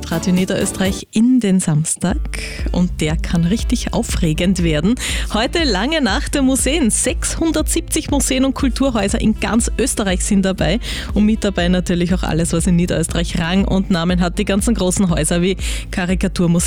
auf Radio Niederösterreich in den Samstag und der kann richtig aufregend werden. Heute lange Nacht der Museen. 670 Museen und Kulturhäuser in ganz Österreich sind dabei und mit dabei natürlich auch alles, was in Niederösterreich Rang und Namen hat. Die ganzen großen Häuser wie Karikaturmuseum,